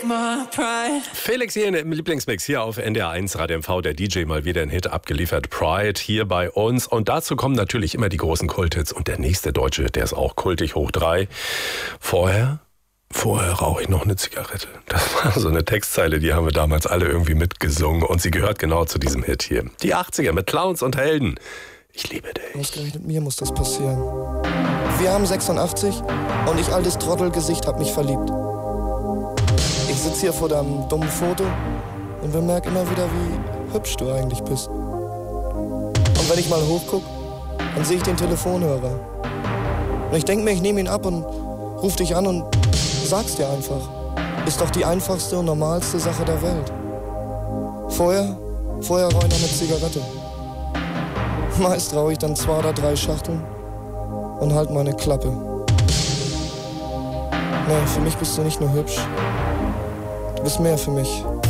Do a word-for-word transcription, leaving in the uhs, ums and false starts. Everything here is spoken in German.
take my pride. Felix hier im Lieblingsmix hier auf N D R eins Radio M V, der D J mal wieder einen Hit abgeliefert. Pride hier bei uns. Und dazu kommen natürlich immer die großen Kulthits. Und der nächste Deutsche, der ist auch kultig hoch drei. Vorher, vorher rauche ich noch eine Zigarette. Das war so eine Textzeile, die haben wir damals alle irgendwie mitgesungen. Und sie gehört genau zu diesem Hit hier. Die achtziger mit Clowns und Helden. Ich liebe dich. Ausgerechnet mir muss das passieren. Wir haben sechsundachtzig und ich, altes Trottelgesicht, hab mich verliebt. Ich sitz hier vor deinem dummen Foto und bemerk immer wieder, wie hübsch du eigentlich bist. Und wenn ich mal hochguck, dann sehe ich den Telefonhörer. Und ich denk mir, ich nehme ihn ab und ruf dich an und sag's dir einfach. Ist doch die einfachste und normalste Sache der Welt. Vorher, vorher rauch ich noch eine Zigarette. Meist rauche ich dann zwei oder drei Schachteln und halt meine Klappe. Nee, für mich bist du nicht nur hübsch, du bist mehr für mich.